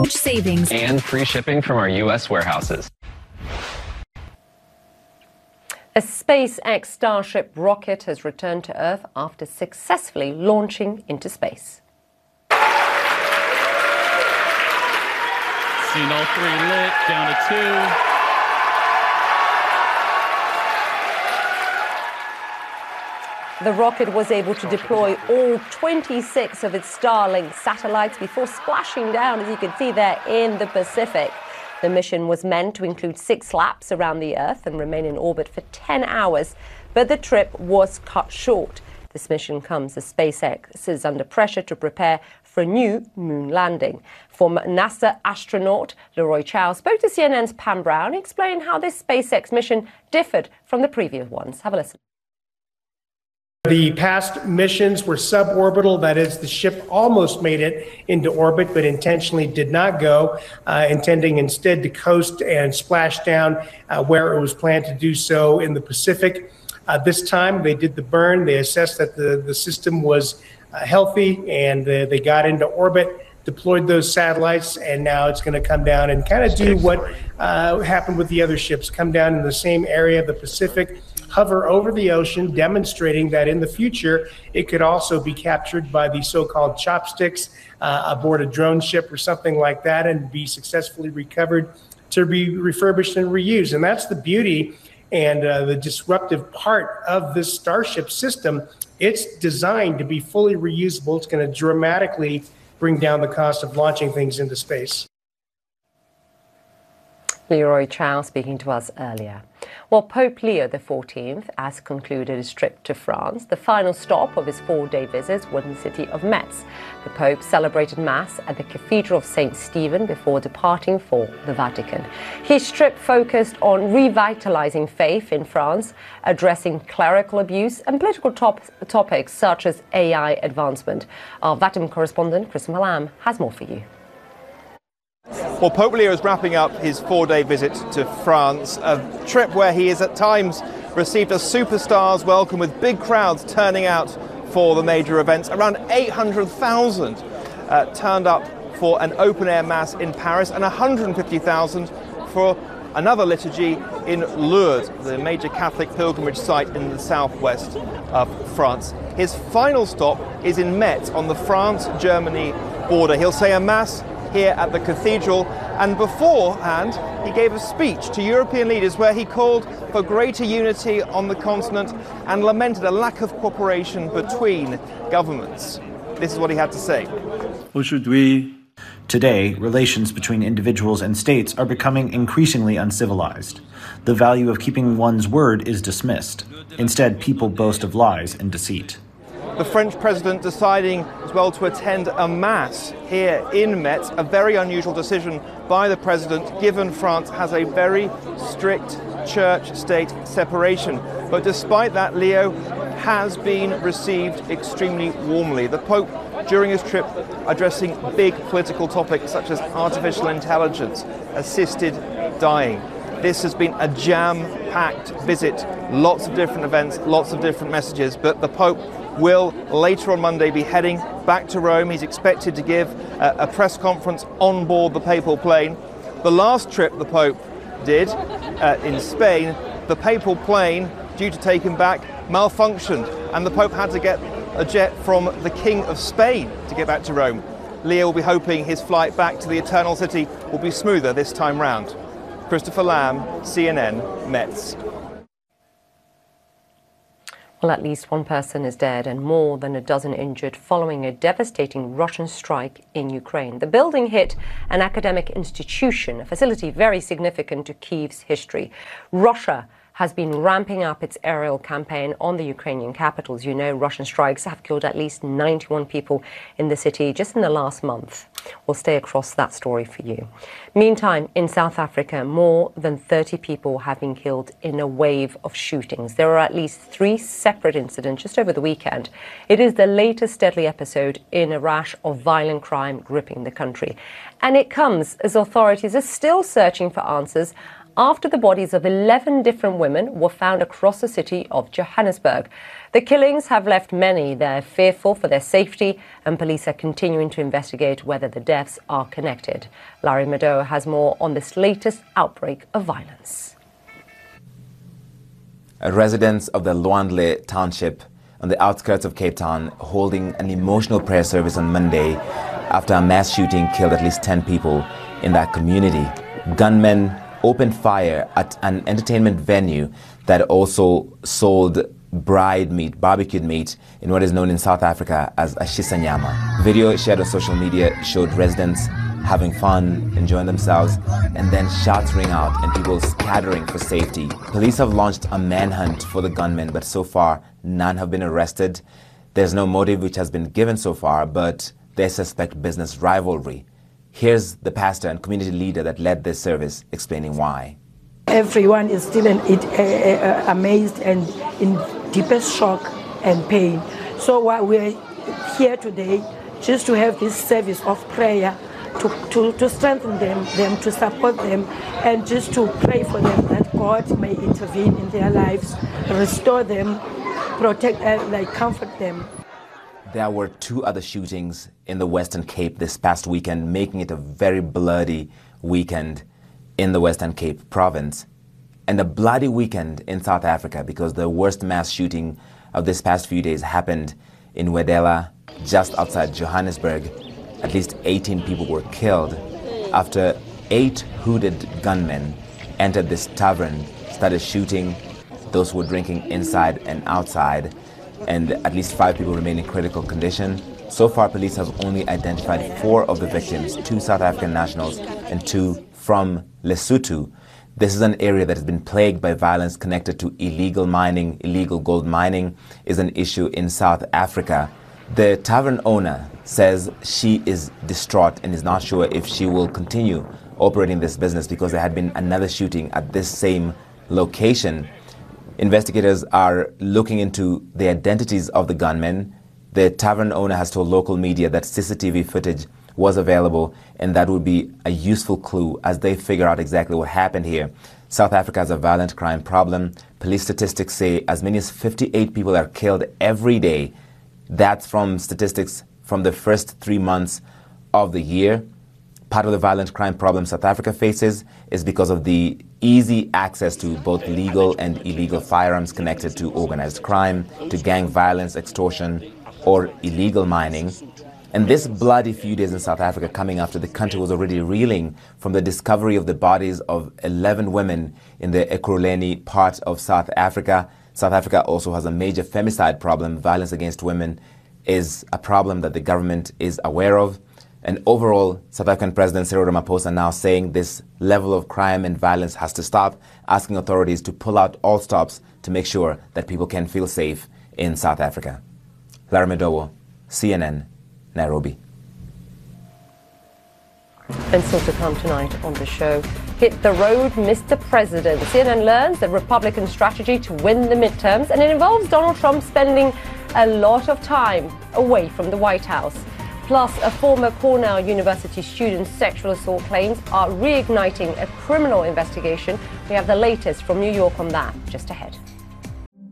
savings, and free shipping from our U.S. warehouses. A SpaceX Starship rocket has returned to Earth after successfully launching into space. Seen all three lit, down to 2. The rocket was able to deploy all 26 of its Starlink satellites before splashing down, as you can see there, in the Pacific. The mission was meant to include 6 laps around the Earth and remain in orbit for 10 hours, but the trip was cut short. This mission comes as SpaceX is under pressure to prepare for a new moon landing. Former NASA astronaut Leroy Chiao spoke to CNN's Pam Brown and explained how this SpaceX mission differed from the previous ones. Have a listen. The past missions were suborbital, that is, the ship almost made it into orbit, but intentionally did not go, intending instead to coast and splash down where it was planned to do so in the Pacific. This time they did the burn. They assessed that the system was healthy, and they got into orbit, deployed those satellites, and now it's going to come down and kind of do what happened with the other ships, come down in the same area of the Pacific, hover over the ocean, demonstrating that in the future it could also be captured by the so-called chopsticks aboard a drone ship or something like that, and be successfully recovered to be refurbished and reused. And that's the beauty and the disruptive part of this Starship system. It's designed to be fully reusable. It's going to dramatically bring down the cost of launching things into space. Leroy Chiao speaking to us earlier. Well, Pope Leo XIV has concluded his trip to France. The final stop of his 4-day visit was in the city of Metz. The Pope celebrated Mass at the Cathedral of St. Stephen before departing for the Vatican. His trip focused on revitalizing faith in France, addressing clerical abuse and political topics such as AI advancement. Our Vatican correspondent, Christopher Lamb, has more for you. Well, Pope Leo is wrapping up his 4-day visit to France, a trip where he has at times received a superstar's welcome with big crowds turning out for the major events. Around 800,000 turned up for an open-air mass in Paris and 150,000 for another liturgy in Lourdes, the major Catholic pilgrimage site in the southwest of France. His final stop is in Metz on the France-Germany border. He'll say a mass here at the cathedral, and beforehand he gave a speech to European leaders where he called for greater unity on the continent and lamented a lack of cooperation between governments. This is what he had to say. Today, relations between individuals and states are becoming increasingly uncivilized. The value of keeping one's word is dismissed. Instead, people boast of lies and deceit. The French president deciding as well to attend a mass here in Metz, a very unusual decision by the president, given France has a very strict church-state separation. But despite that, Leo has been received extremely warmly. The Pope, during his trip, addressing big political topics such as artificial intelligence, assisted dying. This has been a jam-packed visit, lots of different events, lots of different messages, but the Pope will later on Monday be heading back to Rome. He's expected to give a press conference on board the papal plane. The last trip the Pope did in Spain, the papal plane, due to take him back, malfunctioned, and the Pope had to get a jet from the King of Spain to get back to Rome. Leo will be hoping his flight back to the Eternal City will be smoother this time round. Christopher Lamb, CNN, Metz. Well, at least one person is dead and more than a dozen injured following a devastating Russian strike in Ukraine. The building hit an academic institution, a facility very significant to Kyiv's history. Russia has been ramping up its aerial campaign on the Ukrainian capital. As you know, Russian strikes have killed at least 91 people in the city just in the last month. We'll stay across that story for you. Meantime, in South Africa, more than 30 people have been killed in a wave of shootings. There are at least 3 separate incidents just over the weekend. It is the latest deadly episode in a rash of violent crime gripping the country. And it comes as authorities are still searching for answers after the bodies of 11 different women were found across the city of Johannesburg. The killings have left many there fearful for their safety, and police are continuing to investigate whether the deaths are connected. Larry Madowo has more on this latest outbreak of violence. Residents of the Lwandle township on the outskirts of Cape Town holding an emotional prayer service on Monday after a mass shooting killed at least 10 people in that community. Gunmen opened fire at an entertainment venue that also sold bride meat, barbecued meat, in what is known in South Africa as a shisanyama. Video shared on social media showed residents having fun, enjoying themselves, and then shots ring out and people scattering for safety. Police have launched a manhunt for the gunmen, but so far none have been arrested. There's no motive which has been given so far, but they suspect business rivalry. Here's the pastor and community leader that led this service explaining why. Everyone is still amazed and in deepest shock and pain. So while we're here today, just to have this service of prayer to strengthen them, to support them, and just to pray for them that God may intervene in their lives, restore them, protect, comfort them. There were 2 other shootings in the Western Cape this past weekend, making it a very bloody weekend in the Western Cape province. And a bloody weekend in South Africa, because the worst mass shooting of this past few days happened in Wedela, just outside Johannesburg. At least 18 people were killed after 8 hooded gunmen entered this tavern, started shooting those who were drinking inside and outside, and at least 5 people remain in critical condition. So far, police have only identified 4 of the victims, 2 South African nationals and 2 from Lesotho. This is an area that has been plagued by violence connected to illegal mining. Illegal gold mining is an issue in South Africa. The tavern owner says she is distraught and is not sure if she will continue operating this business because there had been another shooting at this same location. Investigators are looking into the identities of the gunmen. The tavern owner has told local media that CCTV footage was available, and that would be a useful clue as they figure out exactly what happened here. South Africa has a violent crime problem. Police statistics say as many as 58 people are killed every day. That's from statistics from the first 3 months of the year. Part of the violent crime problem South Africa faces is because of the easy access to both legal and illegal firearms connected to organized crime, to gang violence, extortion, or illegal mining. And this bloody few days in South Africa coming after the country was already reeling from the discovery of the bodies of 11 women in the Ekurhuleni part of South Africa. South Africa also has a major femicide problem. Violence against women is a problem that the government is aware of. And overall, South African President Cyril Ramaphosa now saying this level of crime and violence has to stop, asking authorities to pull out all stops to make sure that people can feel safe in South Africa. Larry Madowo, CNN, Nairobi. And still to come tonight on the show, hit the road, Mr. President. CNN learns the Republican strategy to win the midterms, and it involves Donald Trump spending a lot of time away from the White House. Plus, a former Cornell University student's sexual assault claims are reigniting a criminal investigation. We have the latest from New York on that just ahead.